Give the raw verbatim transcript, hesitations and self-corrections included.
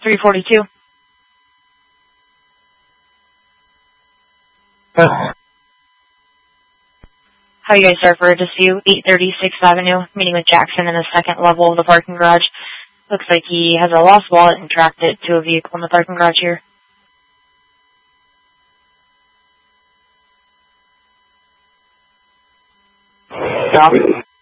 three forty-two. Uh, How you guys start for a dispute? eight thirty sixth Avenue, meeting with Jackson in the second level of the parking garage. Looks like he has a lost wallet and tracked it to a vehicle in the parking garage here. copy.